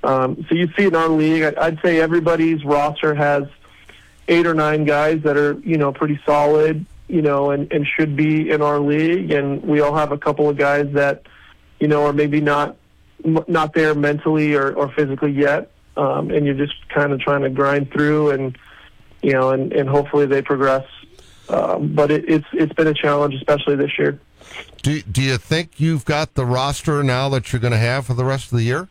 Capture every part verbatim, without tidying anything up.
Um, so you see in our league, I'd say everybody's roster has eight or nine guys that are, you know, pretty solid, you know, and, and should be in our league. And we all have a couple of guys that, you know, are maybe not not there mentally or, or physically yet. Um, and you're just kind of trying to grind through and, you know, and, and hopefully they progress. Um, but it, it's it's been a challenge, especially this year. Do, do you think you've got the roster now that you're going to have for the rest of the year?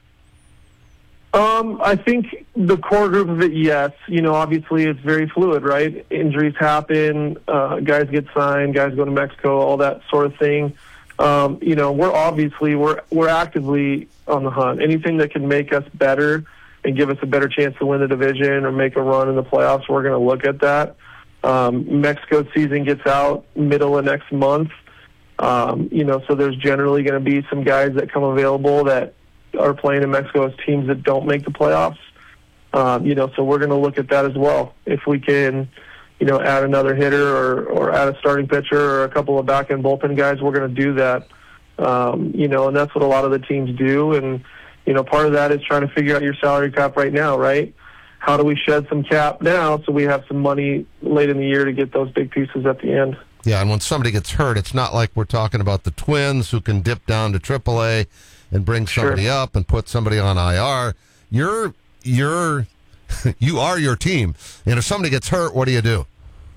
Um, I think the core group of it, yes. You know, obviously it's very fluid, right? Injuries happen, uh, guys get signed, guys go to Mexico, all that sort of thing. Um, you know, we're obviously, we're we're actively on the hunt. Anything that can make us better and give us a better chance to win the division or make a run in the playoffs, we're going to look at that. Um, Mexico season gets out middle of next month. Um, you know, so there's generally going to be some guys that come available that are playing in Mexico as teams that don't make the playoffs. Um, you know, so we're going to look at that as well. If we can, you know, add another hitter or, or add a starting pitcher or a couple of back-end bullpen guys, we're going to do that. Um, you know, and that's what a lot of the teams do. And, you know, part of that is trying to figure out your salary cap right now, right? How do we shed some cap now so we have some money late in the year to get those big pieces at the end? Yeah, and when somebody gets hurt, it's not like we're talking about the Twins who can dip down to triple A and bring somebody Sure. up and put somebody on I R. You're you're you are your team, and if somebody gets hurt, what do you do?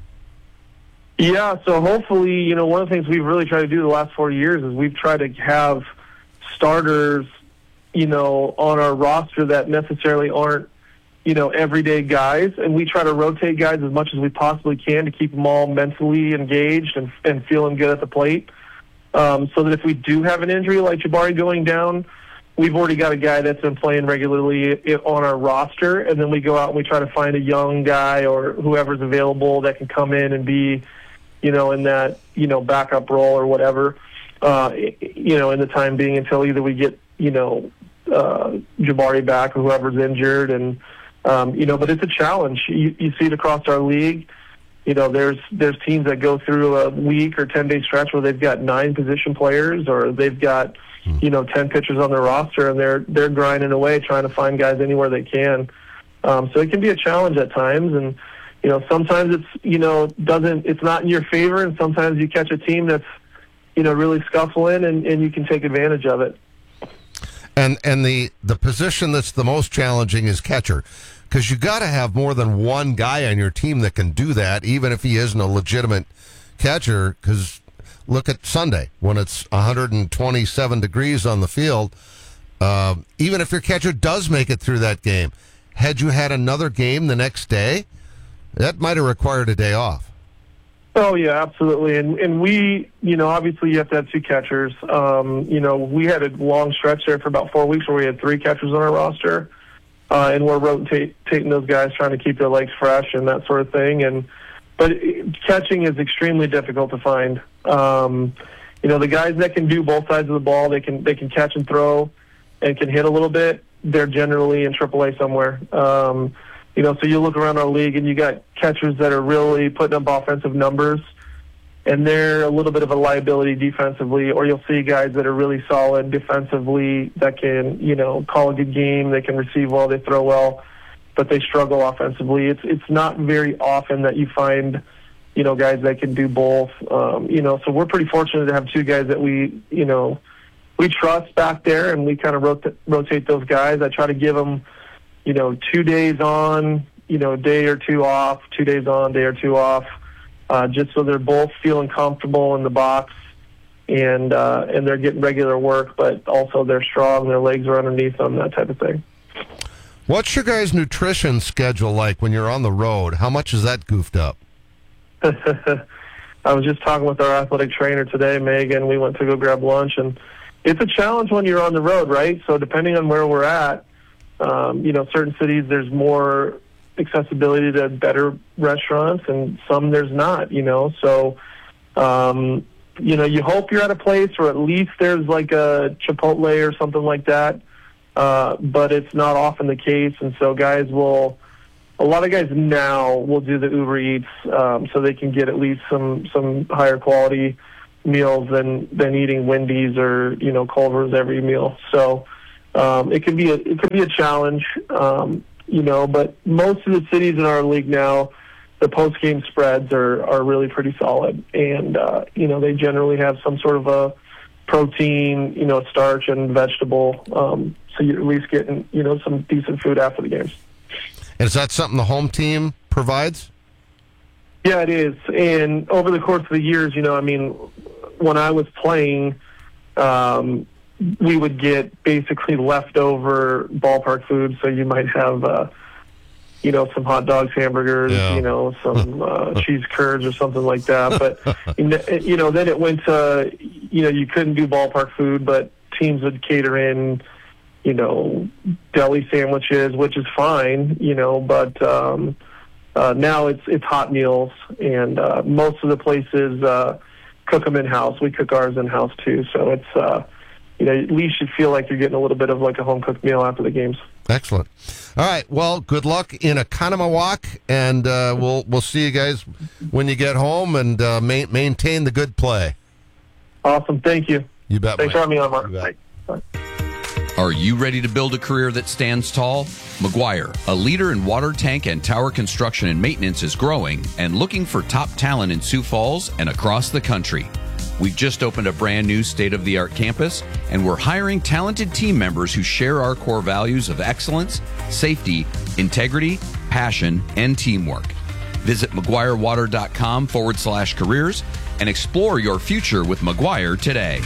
Yeah, so hopefully, you know, one of the things we've really tried to do the last four years is we've tried to have starters, you know, on our roster that necessarily aren't, you know, everyday guys, and we try to rotate guys as much as we possibly can to keep them all mentally engaged and, and feeling good at the plate. Um, so that if we do have an injury like Jabari going down, we've already got a guy that's been playing regularly on our roster, and then we go out and we try to find a young guy or whoever's available that can come in and be, you know, in that, you know, backup role or whatever, uh, you know, in the time being until either we get, you know, uh, Jabari back or whoever's injured. And, um, you know, but it's a challenge. You, you see it across our league. You know, there's there's teams that go through a week or ten-day stretch where they've got nine position players or they've got, you know, ten pitchers on their roster, and they're they're grinding away trying to find guys anywhere they can. Um, so it can be a challenge at times, and, you know, sometimes it's, you know, doesn't it's not in your favor, and sometimes you catch a team that's, you know, really scuffling, and, and you can take advantage of it. And and the, the position that's the most challenging is catcher, because you got to have more than one guy on your team that can do that, even if he isn't a legitimate catcher. Because look at Sunday when it's one hundred twenty-seven degrees on the field. Uh, even if your catcher does make it through that game, had you had another game the next day, that might have required a day off. Oh, yeah, absolutely. And and we, you know, obviously you have to have two catchers. Um, you know, we had a long stretch there for about four weeks where we had three catchers on our roster, uh, and we're rotating those guys, trying to keep their legs fresh and that sort of thing. And But it, catching is extremely difficult to find. Um, you know, the guys that can do both sides of the ball, they can they can catch and throw and can hit a little bit, they're generally in triple A somewhere. Um You know, so you look around our league and you got catchers that are really putting up offensive numbers, and they're a little bit of a liability defensively, or you'll see guys that are really solid defensively that can, you know, call a good game, they can receive well, they throw well, but they struggle offensively. It's it's not very often that you find, you know, guys that can do both. Um, you know, so we're pretty fortunate to have two guys that we, you know, we trust back there, and we kind of rot- rotate those guys. I try to give them, you know, two days on, you know, day or two off, two days on, day or two off, uh, just so they're both feeling comfortable in the box, and uh, and they're getting regular work, but also they're strong, their legs are underneath them, that type of thing. What's your guys' nutrition schedule like when you're on the road? How much is that goofed up? I was just talking with our athletic trainer today, Megan. We went to go grab lunch, and it's a challenge when you're on the road, right? So depending on where we're at, Um, you know, certain cities there's more accessibility to better restaurants, and some there's not, you know. So, um, you know, you hope you're at a place where at least there's like a Chipotle or something like that, uh, but it's not often the case. And so guys will, a lot of guys now will do the Uber Eats, um, so they can get at least some, some higher quality meals than, than eating Wendy's or, you know, Culver's every meal. So, um, it can be a it can be a challenge, um, you know. But most of the cities in our league now, the post game spreads are are really pretty solid, and uh, you know they generally have some sort of a protein, you know, starch and vegetable, um, so you're at least getting you know some decent food after the games. And is that something the home team provides? Yeah, it is. And over the course of the years, you know, I mean, when I was playing, um, we would get basically leftover ballpark food. So you might have, uh, you know, some hot dogs, hamburgers, yeah. you know, some uh, cheese curds or something like that. But, you know, then it went to, you know, you couldn't do ballpark food, but teams would cater in, you know, deli sandwiches, which is fine, you know, but um, uh, now it's it's hot meals, and uh, most of the places uh, cook them in-house. We cook ours in-house, too, so it's, uh, you know, at least you feel like you're getting a little bit of like a home-cooked meal after the games. Excellent. All right, well, good luck in Oconomowoc, and uh, we'll we'll see you guys when you get home, and uh, ma- maintain the good play. Awesome, thank you. You bet, Thanks Mike. for having me on, Mark. Bye. Bye. Are you ready to build a career that stands tall? Maguire, a leader in water tank and tower construction and maintenance, is growing and looking for top talent in Sioux Falls and across the country. We've just opened a brand new state-of-the-art campus, and we're hiring talented team members who share our core values of excellence, safety, integrity, passion, and teamwork. Visit MaguireWater.com forward slash careers and explore your future with Maguire today.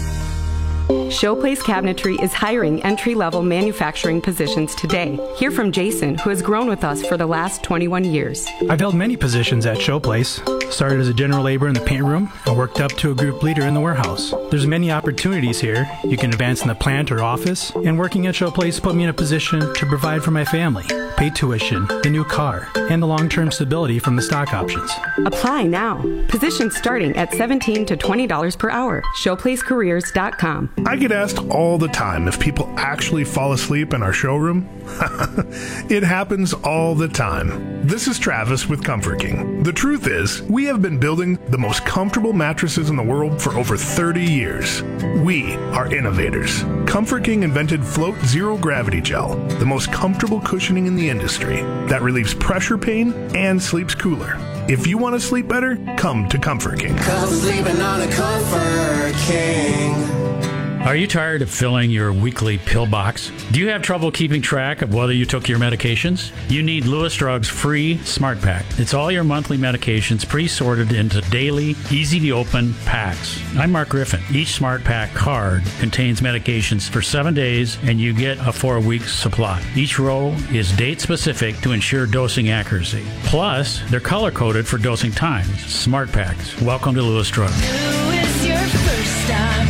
Showplace Cabinetry is hiring entry-level manufacturing positions today. Hear from Jason, who has grown with us for the last twenty-one years. I've held many positions at Showplace. Started as a general laborer in the paint room and worked up to a group leader in the warehouse. There's many opportunities here. You can advance in the plant or office, and working at Showplace put me in a position to provide for my family, pay tuition, the new car, and the long-term stability from the stock options. Apply now. Positions starting at seventeen to twenty dollars per hour. Showplace Careers dot com. I get asked all the time if people actually fall asleep in our showroom. It happens all the time. This is Travis with Comfort King. The truth is, we have been building the most comfortable mattresses in the world for over thirty years. We are innovators. Comfort King invented Float Zero Gravity Gel, the most comfortable cushioning in the industry that relieves pressure pain and sleeps cooler. If you want to sleep better, come to Comfort King. Cause I'm sleeping on a Comfort King. Are you tired of filling your weekly pill box? Do you have trouble keeping track of whether you took your medications? You need Lewis Drug's free Smart Pack. It's all your monthly medications pre-sorted into daily, easy-to-open packs. I'm Mark Griffin. Each Smart Pack card contains medications for seven days, and you get a four-week supply. Each row is date-specific to ensure dosing accuracy. Plus, they're color-coded for dosing times. Smart Packs. Welcome to Lewis Drug. Who is your first stop?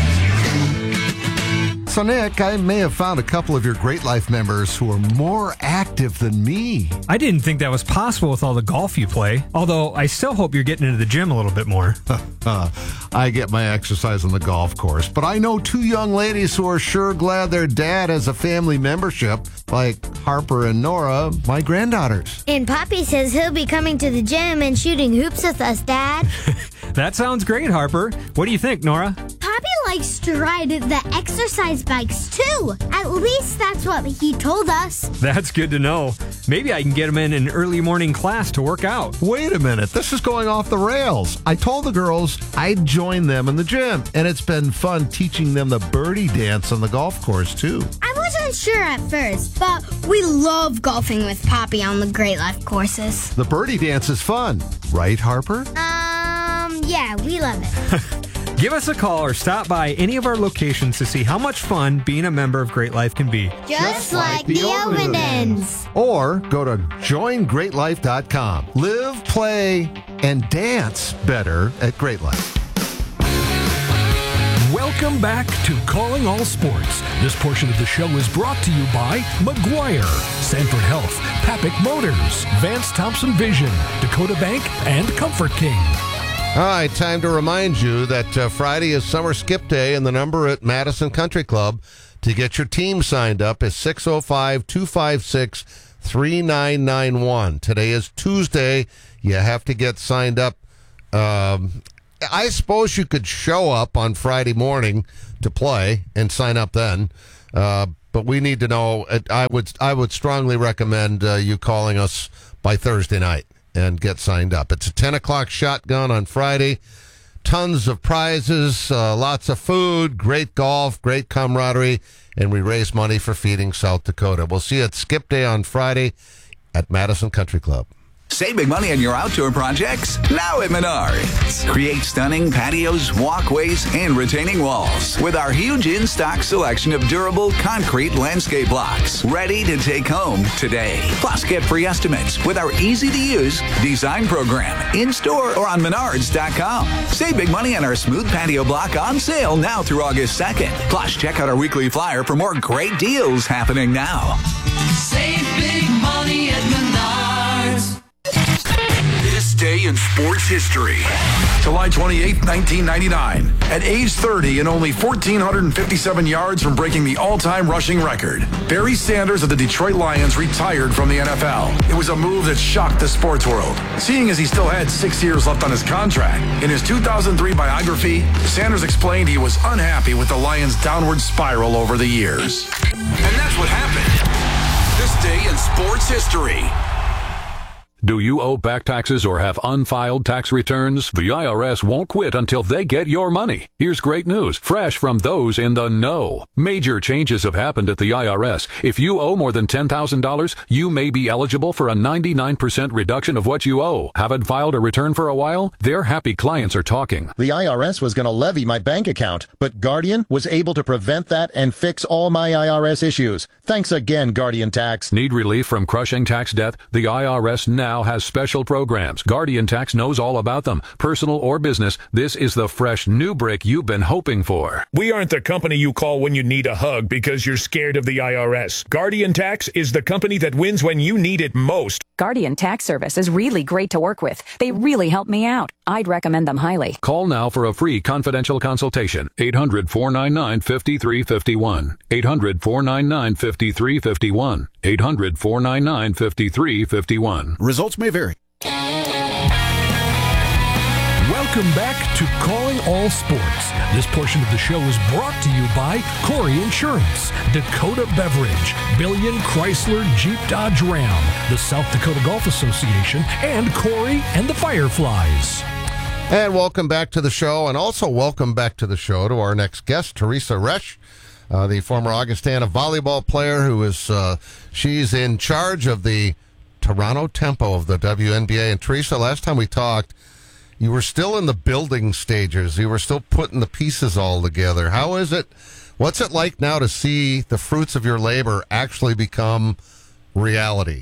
So, Nick, I may have found a couple of your Great Life members who are more active than me. I didn't think that was possible with all the golf you play, although I still hope you're getting into the gym a little bit more. I get my exercise on the golf course, but I know two young ladies who are sure glad their dad has a family membership, like Harper and Nora, my granddaughters. And Poppy says he'll be coming to the gym and shooting hoops with us, Dad. That sounds great, Harper. What do you think, Nora? Poppy likes to ride the exercise bikes, too. At least that's what he told us. That's good to know. Maybe I can get him in an early morning class to work out. Wait a minute. This is going off the rails. I told the girls I'd join them in the gym, and it's been fun teaching them the birdie dance on the golf course, too. I wasn't sure at first, but we love golfing with Poppy on the Great Life courses. The birdie dance is fun, right, Harper? Um, yeah, we love it. Give us a call or stop by any of our locations to see how much fun being a member of Great Life can be. Just, Just like, like the Ovendens. Or go to join great life dot com. Live, play, and dance better at Great Life. Welcome back to Calling All Sports. This portion of the show is brought to you by Maguire, Sanford Health, Papik Motors, Vance Thompson Vision, Dakota Bank, and Comfort King. All right, time to remind you that uh, Friday is Summer Skip Day, and the number at Madison Country Club to get your team signed up is six oh five, two five six, three nine nine one. Today is Tuesday. You have to get signed up. Um, I suppose you could show up on Friday morning to play and sign up then. Uh, but we need to know. I would I would strongly recommend uh, you calling us by Thursday night and get signed up. It's a ten o'clock shotgun on Friday. Tons of prizes, uh, lots of food, great golf, great camaraderie, and we raise money for Feeding South Dakota. We'll see you at Skip Day on Friday at Madison Country Club. Save big money on your outdoor projects now at Menards. Create stunning patios, walkways, and retaining walls with our huge in-stock selection of durable concrete landscape blocks ready to take home today. Plus, get free estimates with our easy-to-use design program in-store or on menards dot com. Save big money on our smooth patio block on sale now through August second. Plus, check out our weekly flyer for more great deals happening now. Save big money at Menards. This day in sports history. July twenty-eighth, nineteen ninety-nine. At age thirty and only one thousand four hundred fifty-seven yards from breaking the all-time rushing record, Barry Sanders of the Detroit Lions retired from the N F L. It was a move that shocked the sports world, seeing as he still had six years left on his contract. In his two thousand three biography, Sanders explained he was unhappy with the Lions' downward spiral over the years. And that's what happened. This day in sports history. Do you owe back taxes or have unfiled tax returns? The I R S won't quit until they get your money. Here's great news, fresh from those in the know. Major changes have happened at the I R S. If you owe more than ten thousand dollars, you may be eligible for a ninety-nine percent reduction of what you owe. Haven't filed a return for a while? Their happy clients are talking. The I R S was going to levy my bank account, but Guardian was able to prevent that and fix all my I R S issues. Thanks again, Guardian Tax. Need relief from crushing tax debt? The I R S now has special programs. Guardian Tax knows all about them. Personal or business, this is the fresh new break you've been hoping for. We aren't the company you call when you need a hug because you're scared of the I R S. Guardian Tax is the company that wins when you need it most. Guardian Tax Service is really great to work with. They really help me out. I'd recommend them highly. Call now for a free confidential consultation. eight hundred, four nine nine, five three five one. eight hundred, four nine nine, five three five one. eight hundred, four nine nine, five three five one. Results may vary. Welcome back to Calling All Sports. This portion of the show is brought to you by Corey Insurance, Dakota Beverage, Billion Chrysler Jeep Dodge Ram, the South Dakota Golf Association, and Corey and the Fireflies. And welcome back to the show, and also welcome back to the show to our next guest, Teresa Resch, uh, the former Augustana volleyball player who is, uh, she's in charge of the Toronto Tempo of the W N B A. And Teresa, last time we talked, you were still in the building stages. You were still putting the pieces all together. How is it? What's it like now to see the fruits of your labor actually become reality?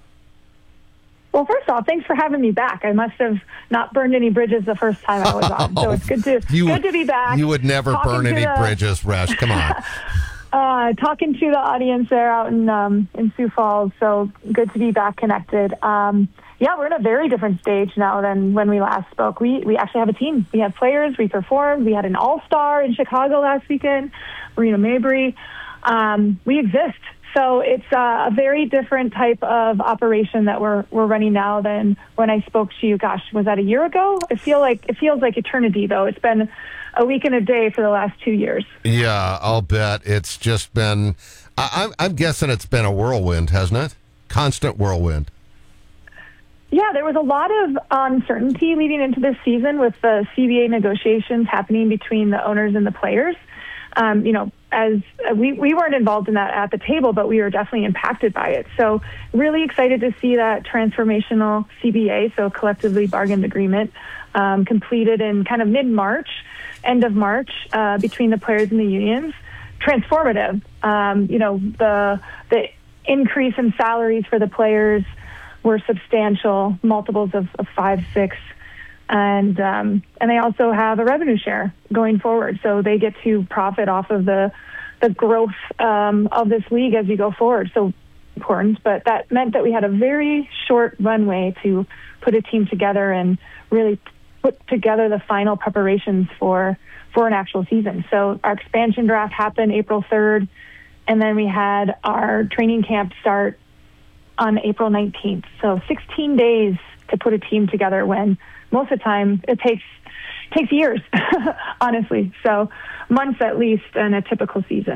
Well, first off, thanks for having me back. I must have not burned any bridges the first time I was on, so it's good to you, good to be back. You would never burn any the, bridges, Resch. Come on. uh, talking to the audience there out in um, in Sioux Falls, so good to be back connected. Um, yeah, we're in a very different stage now than when we last spoke. We we actually have a team. We have players. We performed. We had an all-star in Chicago last weekend, Marina Mabry. Um, we exist. So it's uh, a very different type of operation that we're we're running now than when I spoke to you. Gosh, was that a year ago? It feel like it feels like eternity, though. It's been a week and a day for the last two years. Yeah, I'll bet it's just been. I, I'm I'm guessing it's been a whirlwind, hasn't it? Constant whirlwind. Yeah, there was a lot of uncertainty leading into this season with the C B A negotiations happening between the owners and the players. Um, you know, as uh, we, we weren't involved in that at the table, but we were definitely impacted by it. So really excited to see that transformational C B A, so collectively bargained agreement, um, completed in kind of mid-March, end of March, uh, between the players and the unions. Transformative. Um, you know, the the increase in salaries for the players were substantial, multiples of, of five, six. And um, and they also have a revenue share going forward, so they get to profit off of the the growth um, of this league as we go forward. So important, but that meant that we had a very short runway to put a team together and really put together the final preparations for for an actual season. So our expansion draft happened April third, and then we had our training camp start on April nineteenth. So sixteen days to put a team together when most of the time it takes takes years, honestly. So months at least in a typical season.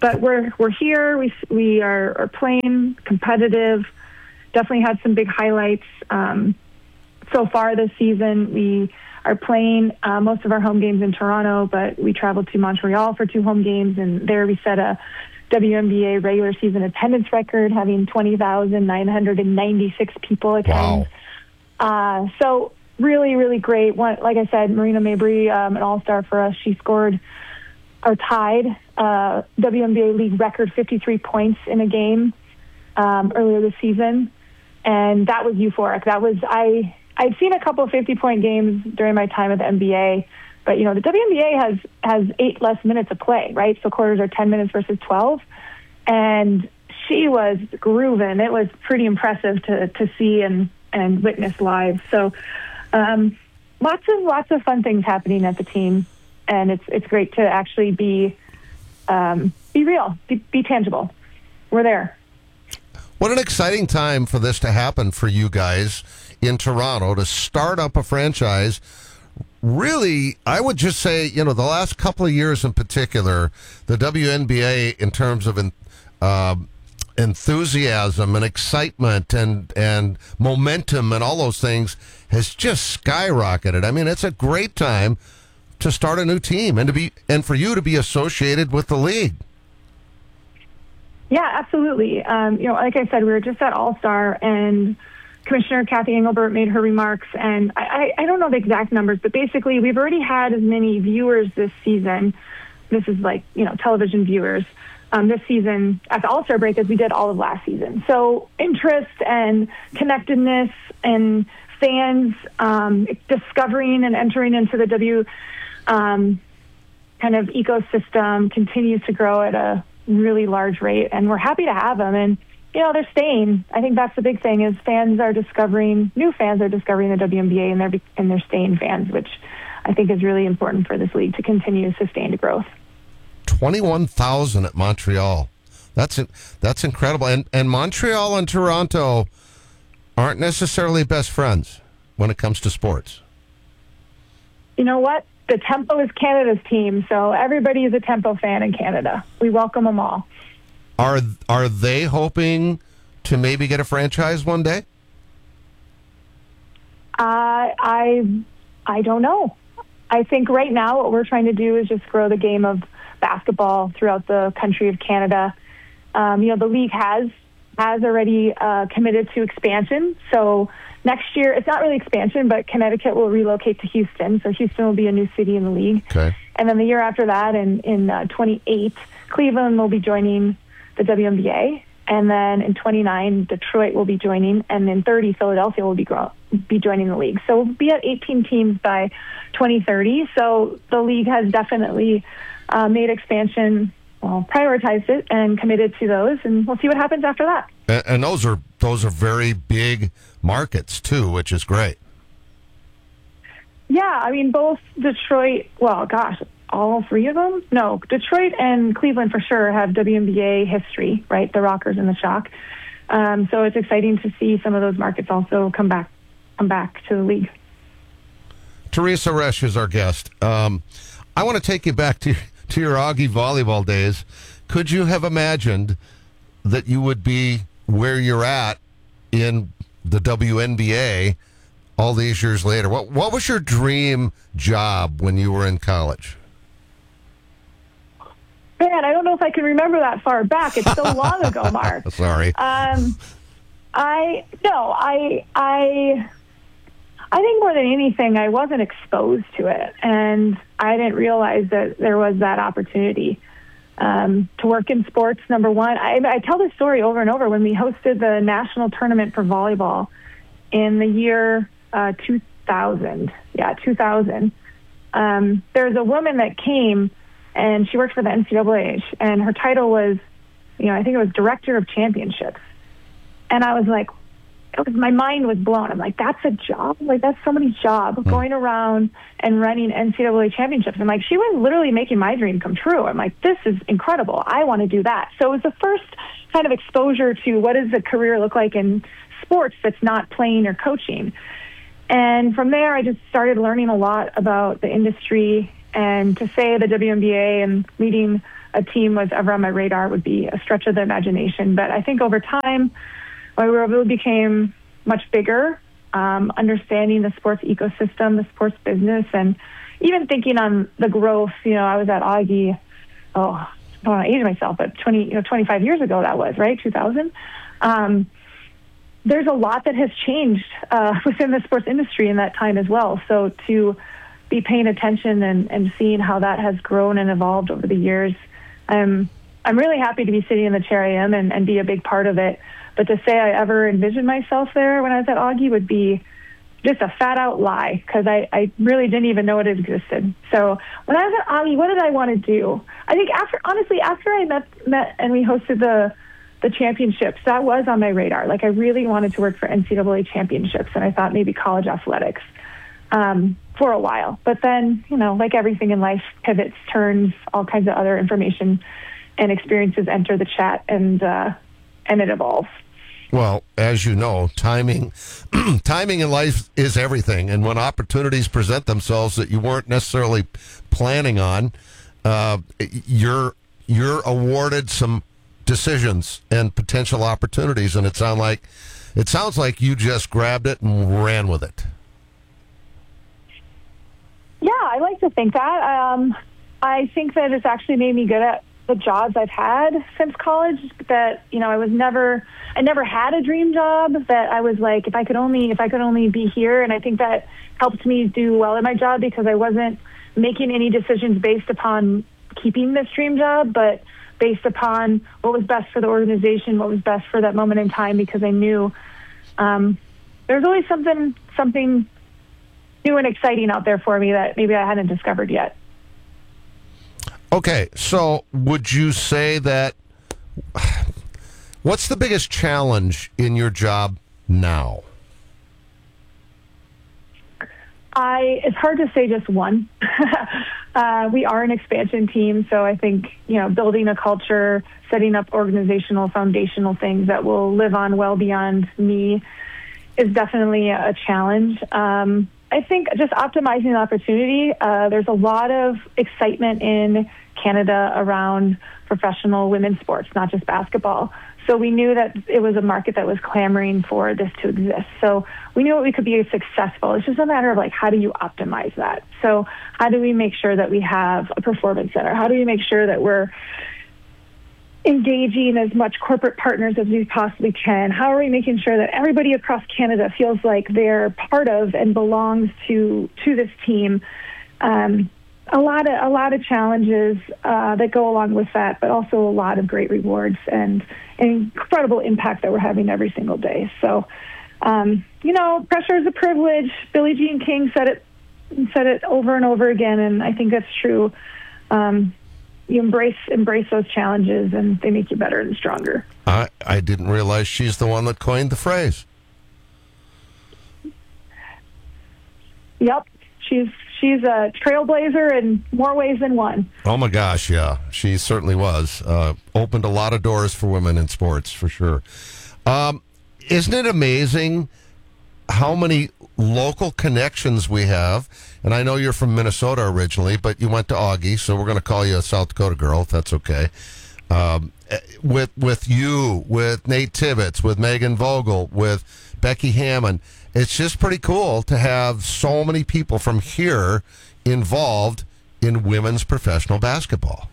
but we're we're here. We we are, are playing competitive. Definitely had some big highlights um, so far this season. We are playing uh, most of our home games in Toronto, but we traveled to Montreal for two home games, and there we set a W N B A regular season attendance record, having twenty thousand nine hundred ninety-six people attend. Wow. Uh, so really, really great. One, like I said, Marina Mabry, um, an all-star for us. She scored or tied uh, W N B A league record fifty-three points in a game um, earlier this season, and that was euphoric. That was I. I'd seen a couple of fifty-point games during my time at the N B A, but, you know, the W N B A has, has eight less minutes of play, right? So quarters are ten minutes versus twelve. And she was grooving. It was pretty impressive to, to see and, and witness live. So um, lots of lots of fun things happening at the team. And it's it's great to actually be, um, be real, be, be tangible. We're there. What an exciting time for this to happen for you guys in Toronto, to start up a franchise. Really, I would just say, you know, the last couple of years in particular, the W N B A, in terms of uh, enthusiasm and excitement and, and momentum and all those things, has just skyrocketed. I mean, it's a great time to start a new team and to be and for you to be associated with the league. Yeah, absolutely. Um, you know, like I said, we were just at All-Star, and Commissioner Kathy Engelbert made her remarks, and I, I, I don't know the exact numbers, but basically we've already had as many viewers this season. This is like, you know, television viewers um, this season at the All-Star break as we did all of last season. So interest and connectedness and fans um, discovering and entering into the W um, kind of ecosystem continues to grow at a really large rate, and we're happy to have them. And you know, they're staying. I think that's the big thing, is fans are discovering, new fans are discovering the W N B A, and they're and they're staying fans, which I think is really important for this league to continue sustained growth. Twenty-one thousand at Montreal. That's that's incredible. And and Montreal and Toronto aren't necessarily best friends when it comes to sports. You know what? The Tempo is Canada's team, so everybody is a Tempo fan in Canada. We welcome them all. Are are they hoping to maybe get a franchise one day? Uh, I I don't know. I think right now what we're trying to do is just grow the game of basketball throughout the country of Canada. Um, you know, the league has has already uh, committed to expansion. So next year, it's not really expansion, but Connecticut will relocate to Houston. So Houston will be a new city in the league. Okay. And then the year after that, in, in uh, twenty-eight, Cleveland will be joining the W N B A. And then in twenty-nine, Detroit will be joining. And in thirty, Philadelphia will be grow- be joining the league. So we'll be at eighteen teams by twenty thirty. So the league has definitely uh, made expansion, well, prioritized it and committed to those. And we'll see what happens after that. And, and those are those are very big markets, too, which is great. Yeah, I mean, both Detroit, well, gosh, all three of them? No, Detroit and Cleveland for sure have W N B A history, right? The Rockers and the Shock. Um, so it's exciting to see some of those markets also come back, come back to the league. Theresa Resch is our guest. Um, I want to take you back to to your Augie volleyball days. Could you have imagined that you would be where you're at in the W N B A all these years later? What what was your dream job when you were in college? Man, I don't know if I can remember that far back. It's so long ago, Mark. Sorry. Um, I no, I I I think more than anything, I wasn't exposed to it, and I didn't realize that there was that opportunity um, to work in sports. Number one, I, I tell this story over and over. When we hosted the national tournament for volleyball in the year uh, two thousand, yeah, two thousand, um, there was a woman that came, and she worked for the N C double A, and her title was, you know, I think it was Director of Championships. And I was like, it was, my mind was blown. I'm like, that's a job? Like, that's somebody's job, mm-hmm. going around and running N C double A championships. I'm like, she was literally making my dream come true. I'm like, this is incredible. I want to do that. So it was the first kind of exposure to what does a career look like in sports that's not playing or coaching. And from there, I just started learning a lot about the industry. And to say the W N B A and leading a team was ever on my radar would be a stretch of the imagination. But I think over time, we really became much bigger, um, understanding the sports ecosystem, the sports business, and even thinking on the growth. You know, I was at Augie, oh, I don't want to age myself, but twenty, you know, twenty-five years ago that was, right, two thousand. Um, there's a lot that has changed uh, within the sports industry in that time as well. So to be paying attention and, and seeing how that has grown and evolved over the years, um, I'm really happy to be sitting in the chair I am and, and be a big part of it. But to say I ever envisioned myself there when I was at Augie would be just a fat out lie, because I, I really didn't even know it existed. So when I was at Augie, what did I want to do? I think after, honestly, after I met, met and we hosted the the championships, that was on my radar. Like, I really wanted to work for N C double A championships, and I thought maybe college athletics um, for a while. But then, you know, like everything in life, pivots, turns, all kinds of other information and experiences enter the chat, and uh, and it evolves. Well, as you know, timing timing in life is everything. And when opportunities present themselves that you weren't necessarily planning on, uh, you're you're awarded some decisions and potential opportunities, and it sound like it sounds like you just grabbed it and ran with it. Yeah, I like to think that. Um, I think that it's actually made me good at the jobs I've had since college. That, you know, I was never, I never had a dream job that I was like, if I could only, if I could only be here. And I think that helped me do well in my job, because I wasn't making any decisions based upon keeping this dream job, but based upon what was best for the organization, what was best for that moment in time, because I knew um, there's always something something new and exciting out there for me that maybe I hadn't discovered yet. Okay, so would you say that, what's the biggest challenge in your job now? I it's hard to say just one. uh, we are an expansion team, so I think, you know, building a culture, setting up organizational, foundational things that will live on well beyond me is definitely a challenge. Um, I think just optimizing the opportunity. Uh, there's a lot of excitement in Canada around professional women's sports, not just basketball. So we knew that it was a market that was clamoring for this to exist. So we knew we could be successful. It's just a matter of, like, how do you optimize that? So how do we make sure that we have a performance center? How do we make sure that we're engaging as much corporate partners as we possibly can? How are we making sure that everybody across Canada feels like they're part of and belongs to to this team? Um, a lot of a lot of challenges uh, that go along with that, but also a lot of great rewards and an incredible impact that we're having every single day. So, um, you know, pressure is a privilege. Billie Jean King said it said it over and over again, and I think that's true. Um, you embrace embrace those challenges, and they make you better and stronger. I, I didn't realize she's the one that coined the phrase. Yep, she's she's a trailblazer in more ways than one. Oh my gosh, yeah, she certainly was. Uh, opened a lot of doors for women in sports, for sure. Um, isn't it amazing how many local connections we have? And I know you're from Minnesota originally, but you went to Augie, so we're going to call you a South Dakota girl, if that's okay. Um, with with you, with Nate Tibbetts, with Megan Vogel, with Becky Hammond, it's just pretty cool to have so many people from here involved in women's professional basketball.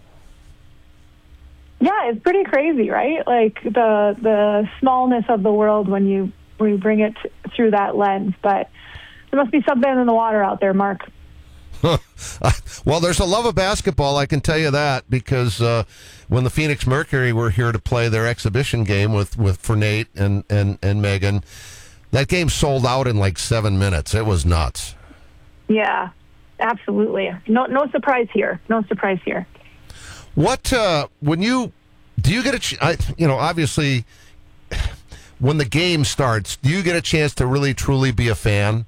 Yeah, it's pretty crazy, right? Like the the smallness of the world when you when you bring it t- through that lens. But there must be something in the water out there, Mark. Well, there's a love of basketball, I can tell you that, because uh, when the Phoenix Mercury were here to play their exhibition game with, with for Nate and, and, and Megan, that game sold out in like seven minutes. It was nuts. Yeah, absolutely. No no surprise here. No surprise here. What, uh, when you, do you get a, ch- I, you know, obviously, when the game starts, do you get a chance to really, truly be a fan?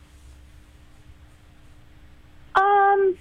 Um,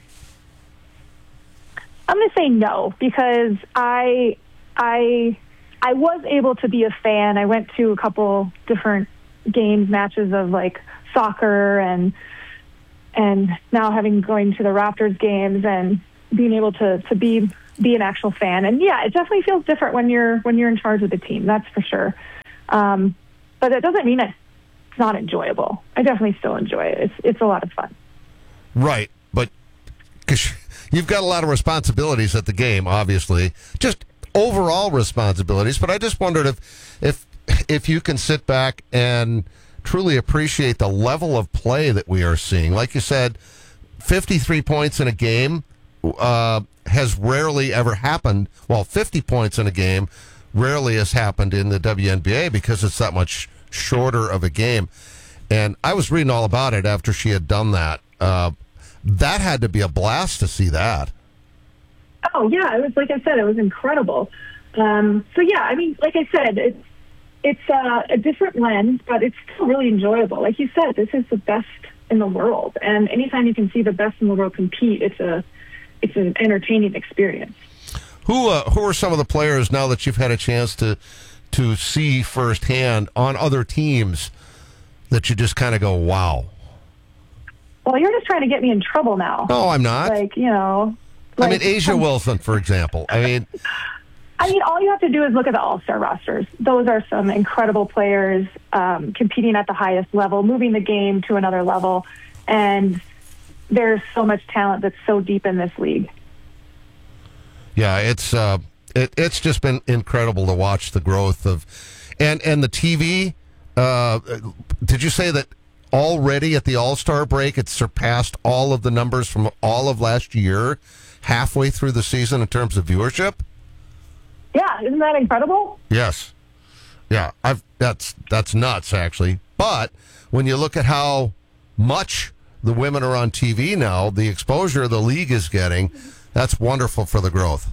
I'm going to say no, because I, I, I was able to be a fan. I went to a couple different games, matches of like soccer, and and now having going to the Raptors games and being able to, to be be an actual fan. And yeah, it definitely feels different when you're when you're in charge of the team. That's for sure. Um, but that doesn't mean it's not enjoyable. I definitely still enjoy it. It's it's a lot of fun. Right, but because you've got a lot of responsibilities at the game, obviously, just overall responsibilities. But I just wondered if if if you can sit back and truly appreciate the level of play that we are seeing. Like you said, fifty-three points in a game uh, has rarely ever happened. Well, fifty points in a game rarely has happened in the W N B A because it's that much shorter of a game. And I was reading all about it after she had done that. Uh, that had to be a blast to see that. Oh, yeah. It was, like I said, it was incredible. Um, so, yeah, I mean, like I said, it's, it's uh, a different lens, but it's still really enjoyable. Like you said, this is the best in the world. And anytime you can see the best in the world compete, it's a it's an entertaining experience. Who uh, who are some of the players now that you've had a chance to to see firsthand on other teams that you just kind of go, wow? Well, you're just trying to get me in trouble now. No, I'm not. Like, you know. Like, I mean, A'ja um, Wilson, for example. I mean... I mean, all you have to do is look at the all-star rosters. Those are some incredible players um, competing at the highest level, moving the game to another level. And there's so much talent that's so deep in this league. Yeah, it's uh, it, it's just been incredible to watch the growth of... And, and the T V, uh, did you say that already at the All-Star break it surpassed all of the numbers from all of last year, halfway through the season in terms of viewership? Yeah, isn't that incredible? Yes. Yeah, I've that's that's nuts actually. But when you look at how much the women are on T V now, the exposure the league is getting, that's wonderful for the growth.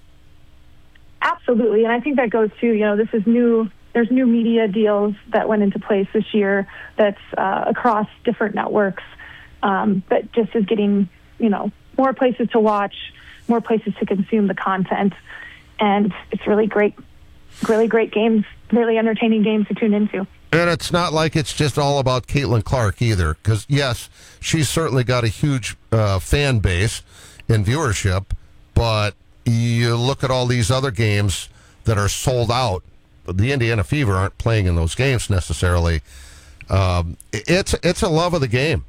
Absolutely, and I think that goes to, you know, this is new, there's new media deals that went into place this year that's uh, across different networks um, that just is getting, you know, more places to watch, more places to consume the content. And it's really great, really great games, really entertaining games to tune into. And it's not like it's just all about Caitlin Clark either, because, yes, she's certainly got a huge uh, fan base in viewership, but you look at all these other games that are sold out. The Indiana Fever aren't playing in those games necessarily. Um, it's it's a love of the game.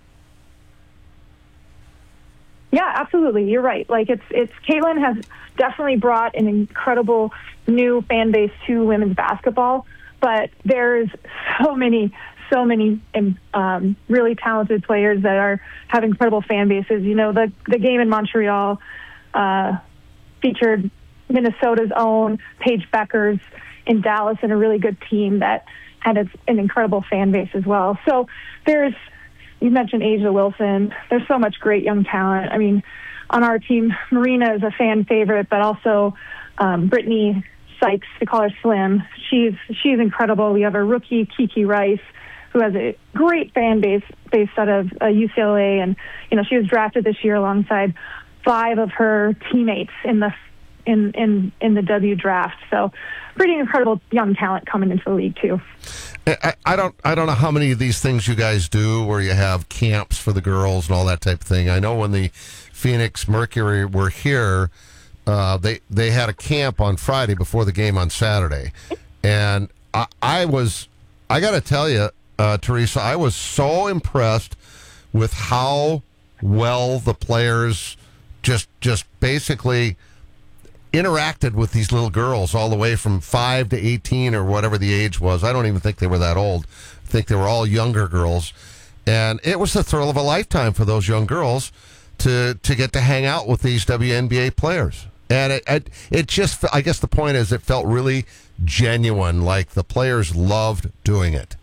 Yeah, absolutely. You're right. Like it's it's Caitlin has definitely brought an incredible new fan base to women's basketball, but there's so many, so many um, really talented players that are have incredible fan bases. You know, the the game in Montreal uh, featured Minnesota's own Paige Beckers in Dallas, and a really good team that had a, an incredible fan base as well. So there's. You mentioned A'ja Wilson. There's so much great young talent. I mean, on our team, Marina is a fan favorite, but also um, Brittany Sykes, we call her Slim. She's she's incredible. We have a rookie, Kiki Rice, who has a great fan base based out of uh, U C L A, and you know she was drafted this year alongside five of her teammates in the in in in the W draft. So, pretty incredible young talent coming into the league too. I, I don't I don't know how many of these things you guys do where you have camps for the girls and all that type of thing. I know when the Phoenix Mercury were here, uh, they they had a camp on Friday before the game on Saturday, and I, I was I got to tell you, uh, Teresa, I was so impressed with how well the players just just basically interacted with these little girls all the way from five to eighteen or whatever the age was. I don't even think they were that old. I think they were all younger girls. And it was the thrill of a lifetime for those young girls to, to get to hang out with these W N B A players. And it, it, it just, I guess the point is it felt really genuine, like the players loved doing it.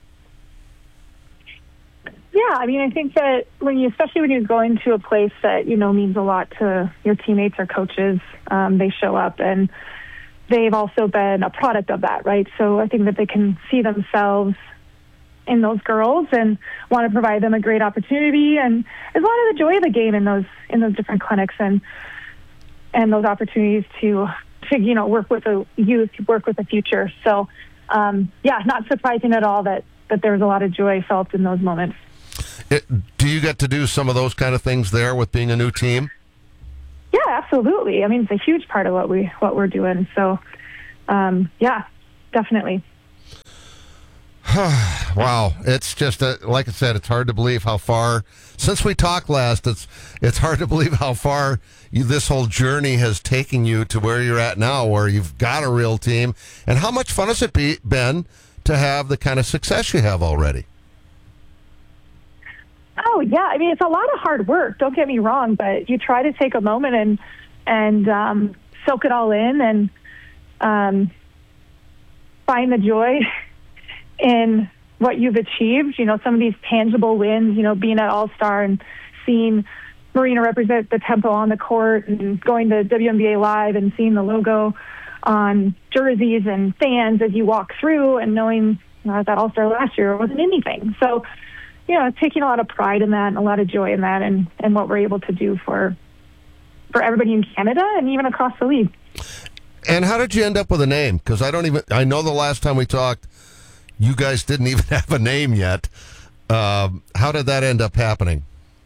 Yeah, I mean, I think that when you, especially when you're going to a place that, you know, means a lot to your teammates or coaches, um, they show up and they've also been a product of that, right? So I think that they can see themselves in those girls and want to provide them a great opportunity. And there's a lot of the joy of the game in those in those different clinics and and those opportunities to, to you know, work with the youth, work with the future. So, um, yeah, not surprising at all that, that there was a lot of joy felt in those moments. It, do you get to do some of those kind of things there with being a new team? Yeah, absolutely. I mean, it's a huge part of what we what we're doing. So, um, yeah, definitely. Wow, it's just a, like I said, it's hard to believe how far since we talked last. It's it's hard to believe how far you, this whole journey has taken you to where you're at now, where you've got a real team. And how much fun has it be, been to have the kind of success you have already? Oh yeah, I mean, it's a lot of hard work. Don't get me wrong, but you try to take a moment and and um, soak it all in and um, find the joy in what you've achieved. You know, some of these tangible wins, you know, being at All-Star and seeing Marina represent the Tempo on the court and going to W N B A Live and seeing the logo on jerseys and fans as you walk through and knowing, you know, that All-Star last year wasn't anything. So, you know, taking a lot of pride in that and a lot of joy in that and, and what we're able to do for for everybody in Canada and even across the league. And how did you end up with a name? Because I don't even, I know the last time we talked, you guys didn't even have a name yet. Um, how did that end up happening?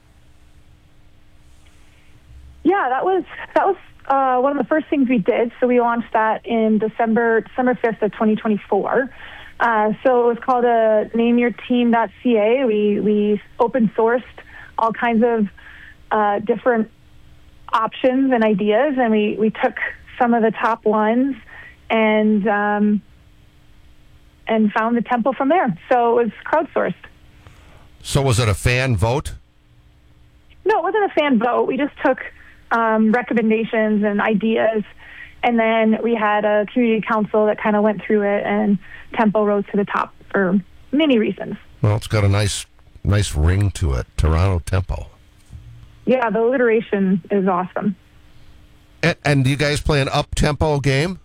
Yeah, that was that was uh, one of the first things we did. So we launched that in December December fifth of twenty twenty-four. Uh, so it was called a name your team dot c a. We we open sourced all kinds of uh, different options and ideas, and we, we took some of the top ones and um, and found the Tempo from there. So it was crowdsourced. So was it a fan vote? No, it wasn't a fan vote. We just took um, recommendations and ideas, and then we had a community council that kind of went through it, and Tempo rose to the top for many reasons. Well, it's got a nice, nice ring to it, Toronto Tempo. Yeah, the alliteration is awesome. And, and do you guys play an up-tempo game?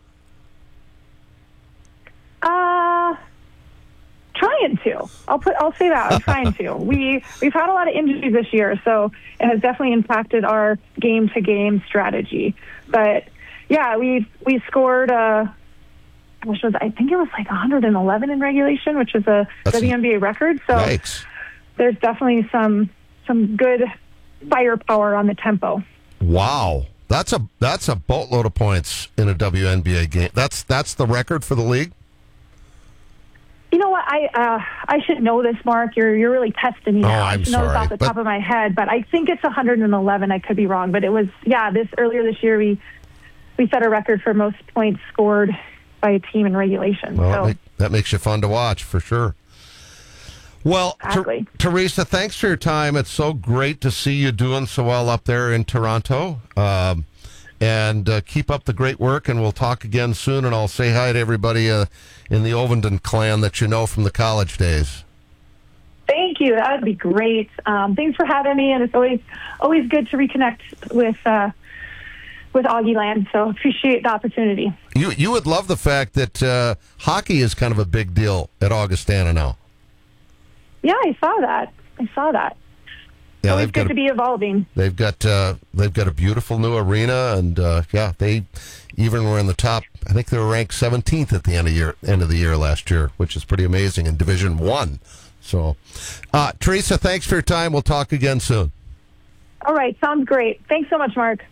Uh, trying to. I'll put. I'll say that. I'm trying to. We we've had a lot of injuries this year, so it has definitely impacted our game-to-game strategy. But yeah, we we scored a, which was I think it was like one hundred eleven in regulation, which is a That's W N B A record. So yikes. There's definitely some some good firepower on the Tempo. Wow. That's a that's a boatload of points in a W N B A game. That's that's the record for the league. You know what? I uh, I should know this, Mark. You're you're really testing me Oh, now. I I'm should know this sorry, off the but- top of my head, but I think it's one hundred eleven. I could be wrong, but it was yeah. This earlier this year, we we set a record for most points scored by a team in regulation. Well, so that, make, that makes you fun to watch for sure. Well, Exactly. Ter- Teresa, thanks for your time. It's so great to see you doing so well up there in Toronto. Um, and uh, keep up the great work, and we'll talk again soon. And I'll say hi to everybody uh, in the Ovenden clan that you know from the college days. thank you. That would be great. Um, thanks for having me, and it's always always good to reconnect with uh, with Augie Land. So appreciate the opportunity. You you would love the fact that uh, hockey is kind of a big deal at Augustana now. Yeah, I saw that. I saw that. Yeah, always they've got good a- to be evolving. They've got uh, they've got a beautiful new arena, and uh, yeah, they even were in the top. I think they were ranked seventeenth at the end of year end of the year last year, which is pretty amazing in Division One. So, uh, Teresa, thanks for your time. We'll talk again soon. All right, sounds great. Thanks so much, Mark.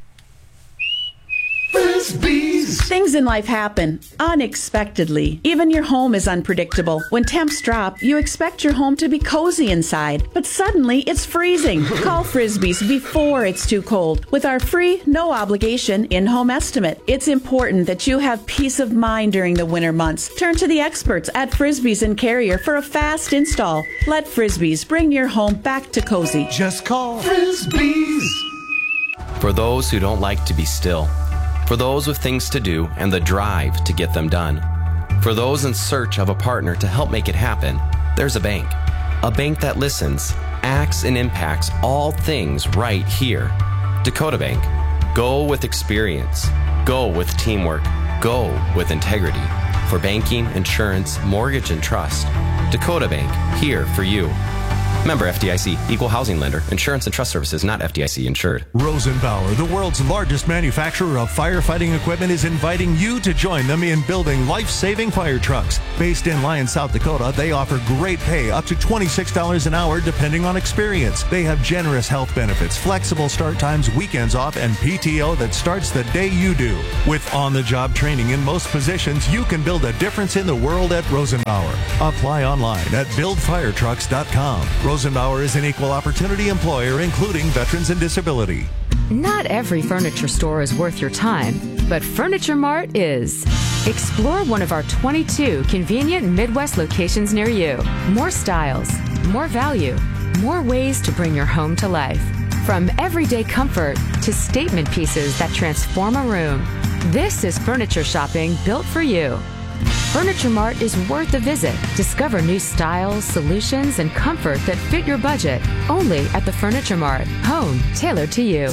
Things in life happen unexpectedly. Even your home is unpredictable. When temps drop, you expect your home to be cozy inside, but suddenly it's freezing. Call Frisbee's before it's too cold with our free, no obligation in-home estimate. It's important that you have peace of mind during the winter months. Turn to the experts at Frisbee's and Carrier for a fast install. Let Frisbee's bring your home back to cozy. Just call Frisbee's. For those who don't like to be still. For those with things to do and the drive to get them done. For those in search of a partner to help make it happen, there's a bank. A bank that listens, acts, and impacts all things right here. Dakota Bank. Go with experience. Go with teamwork. Go with integrity. For banking, insurance, mortgage, and trust. Dakota Bank, here for you. Member F D I C, Equal Housing Lender, Insurance and Trust Services, not F D I C insured. Rosenbauer, the world's largest manufacturer of firefighting equipment, is inviting you to join them in building life-saving fire trucks. Based in Lyon, South Dakota, they offer great pay, up to twenty-six dollars an hour depending on experience. They have generous health benefits, flexible start times, weekends off, and P T O that starts the day you do. With on-the-job training in most positions, you can build a difference in the world at Rosenbauer. Apply online at build fire trucks dot com. Rosenbauer is an equal opportunity employer, including veterans and disability. Not every furniture store is worth your time, but Furniture Mart is. Explore one of our twenty-two convenient Midwest locations near you. More styles, more value, more ways to bring your home to life. From everyday comfort to statement pieces that transform a room, this is furniture shopping built for you. Furniture Mart is worth a visit. Discover new styles, solutions, and comfort that fit your budget. Only at the Furniture Mart. Home tailored to you.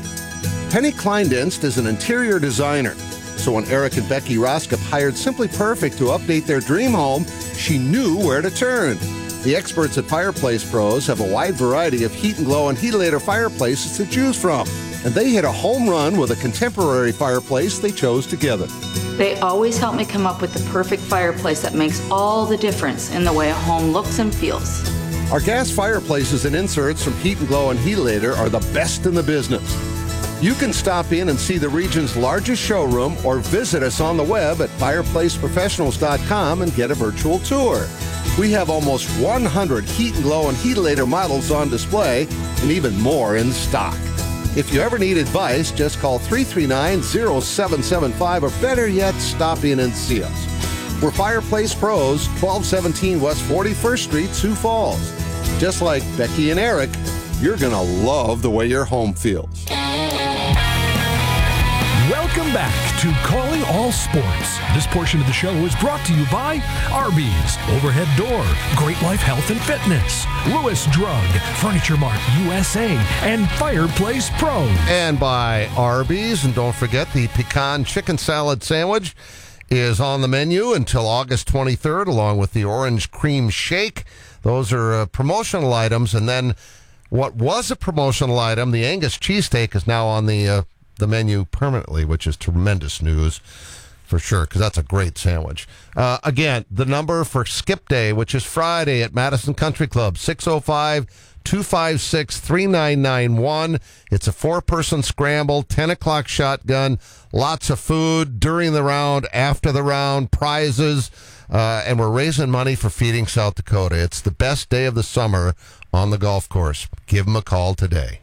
Penny Kleindienst is an interior designer. So when Eric and Becky Roskop hired Simply Perfect to update their dream home, she knew where to turn. The experts at Fireplace Pros have a wide variety of heat and glow and Heatilator fireplaces to choose from. And they hit a home run with a contemporary fireplace they chose together. They always help me come up with the perfect fireplace that makes all the difference in the way a home looks and feels. Our gas fireplaces and inserts from Heat and Glow and Heatilator are the best in the business. You can stop in and see the region's largest showroom or visit us on the web at fireplace professionals dot com and get a virtual tour. We have almost one hundred Heat and Glow and Heatilator models on display and even more in stock. If you ever need advice, just call three three nine, zero seven seven five or better yet, stop in and see us. We're Fireplace Pros, twelve seventeen West forty-first Street, Sioux Falls. Just like Becky and Eric, you're going to love the way your home feels. Welcome back to Calling All Sports. This portion of the show is brought to you by Arby's, Overhead Door, Great Life Health and Fitness, Lewis Drug, Furniture Mart U S A, and Fireplace Pros. And by Arby's. And don't forget, the pecan chicken salad sandwich is on the menu until August twenty-third, along with the orange cream shake. Those are uh, promotional items. And then what was a promotional item, the Angus cheesesteak, is now on the uh, the menu permanently, which is tremendous news for sure, because that's a great sandwich. Uh, again, the number for Skip Day, which is Friday at Madison Country Club, six oh five, two five six, three nine nine one. It's a four-person scramble, ten o'clock shotgun, lots of food during the round, after the round, prizes, uh, and we're raising money for Feeding South Dakota. It's the best day of the summer on the golf course. Give them a call today.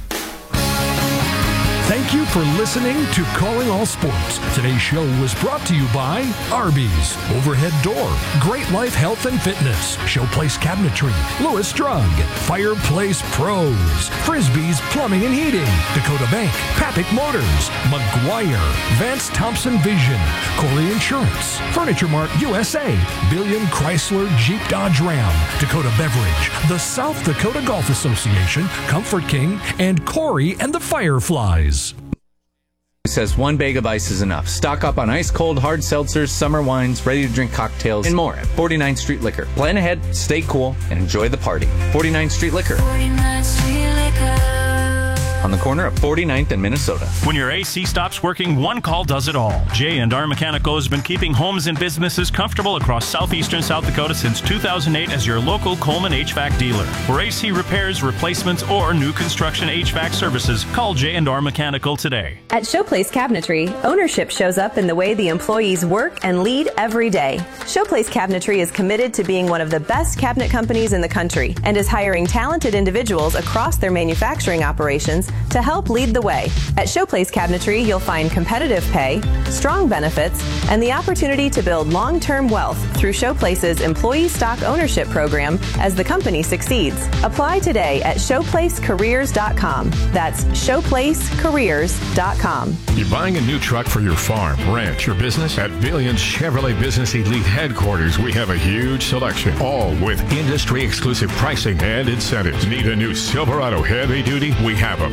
Thank you for listening to Calling All Sports. Today's show was brought to you by Arby's, Overhead Door, Great Life Health and Fitness, Showplace Cabinetry, Lewis Drug, Fireplace Pros, Frisbee's Plumbing and Heating, Dakota Bank, Papik Motors, McGuire, Vance Thompson Vision, Corey Insurance, Furniture Mart U S A, Billion Chrysler Jeep Dodge Ram, Dakota Beverage, the South Dakota Golf Association, Comfort King, and Corey and the Fireflies. Says one bag of ice is enough. Stock up on ice cold hard seltzers, summer wines, ready to drink cocktails, and more at forty-ninth Street Liquor. Plan ahead, stay cool, and enjoy the party. forty-ninth Street Liquor. forty-ninth Street Liquor. On the corner of forty-ninth and Minnesota. When your A C stops working, one call does it all. J and R Mechanical has been keeping homes and businesses comfortable across southeastern South Dakota since two thousand eight as your local Coleman H V A C dealer. For A C repairs, replacements, or new construction H V A C services, call J and R Mechanical today. At Showplace Cabinetry, ownership shows up in the way the employees work and lead every day. Showplace Cabinetry is committed to being one of the best cabinet companies in the country and is hiring talented individuals across their manufacturing operations to help lead the way. At Showplace Cabinetry, you'll find competitive pay, strong benefits, and the opportunity to build long-term wealth through Showplace's employee stock ownership program as the company succeeds. Apply today at showplace careers dot com. That's showplace careers dot com. You're buying a new truck for your farm, ranch, or business? At Billions Chevrolet Business Elite Headquarters, we have a huge selection, all with industry-exclusive pricing and incentives. Need a new Silverado heavy duty? We have a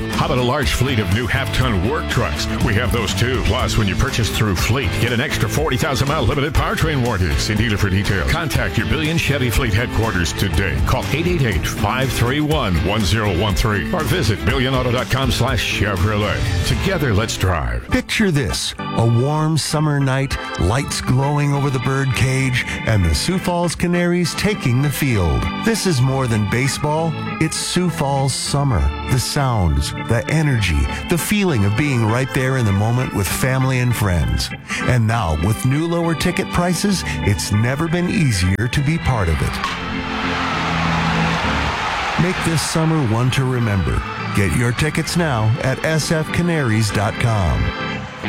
How about a large fleet of new half-ton work trucks? We have those too. Plus, when you purchase through Fleet, get an extra forty thousand mile limited powertrain warranty. See dealer for details. Contact your Billion Chevy Fleet headquarters today. Call eight eight eight, five three one, one zero one three or visit billion auto dot com slash Chevrolet. Together, let's drive. Picture this, a warm summer night, lights glowing over the bird cage, and the Sioux Falls Canaries taking the field. This is more than baseball, it's Sioux Falls summer. The sounds, the energy, the feeling of being right there in the moment with family and friends. And now, with new lower ticket prices, it's never been easier to be part of it. Make this summer one to remember. Get your tickets now at s f canaries dot com.